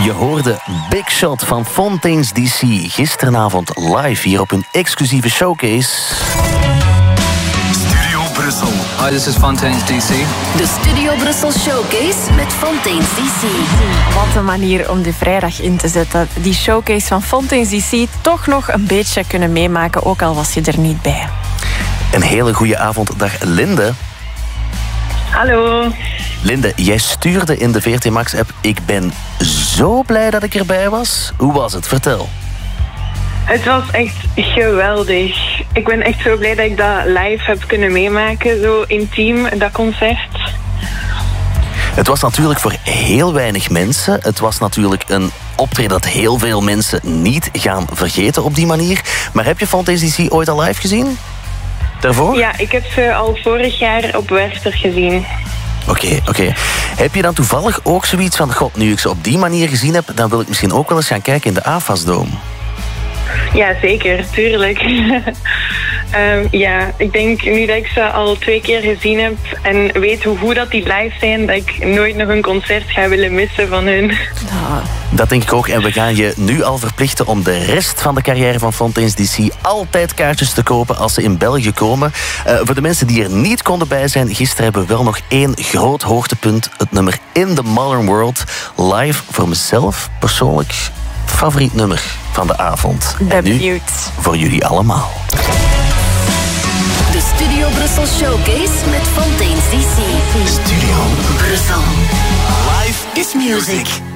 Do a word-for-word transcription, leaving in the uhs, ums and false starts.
Je hoorde Big Shot van Fontaines D C gisteravond live hier op hun exclusieve showcase. Studio Brussel. Hi, this is Fontaines D C. De Studio Brussel Showcase met Fontaines D C. Wat een manier om de vrijdag in te zetten. Die showcase van Fontaines D C toch nog een beetje kunnen meemaken, ook al was je er niet bij. Een hele goede avond. Dag Linde. Hallo. Linde, jij stuurde in de V R T Max-app: ik ben zo blij dat ik erbij was. Hoe was het? Vertel. Het was echt geweldig. Ik ben echt zo blij dat ik dat live heb kunnen meemaken. Zo intiem, dat concert. Het was natuurlijk voor heel weinig mensen. Het was natuurlijk een optreden dat heel veel mensen niet gaan vergeten op die manier. Maar heb je Fontaines D C ooit al live gezien? Daarvoor? Ja, ik heb ze al vorig jaar op Werchter gezien. Oké, okay, oké. Okay. Heb je dan toevallig ook zoiets van: god, nu ik ze op die manier gezien heb, dan wil ik misschien ook wel eens gaan kijken in de A F A S-Dome? Ja, zeker, tuurlijk. um, ja, ik denk nu dat ik ze al twee keer gezien heb en weet hoe goed dat die live zijn, dat ik nooit nog een concert ga willen missen van hun. Oh. Dat denk ik ook. En we gaan je nu al verplichten om de rest van de carrière van Fontaines D C altijd kaartjes te kopen als ze in België komen. Uh, voor de mensen die er niet konden bij zijn, gisteren hebben we wel nog één groot hoogtepunt. Het nummer In The Modern World. Live voor mezelf persoonlijk favoriet nummer van de avond. Ben nu benieuwd. voor jullie allemaal. De Studio Brussel Showcase met Fontaines D C. Studio Brussel. Live is music.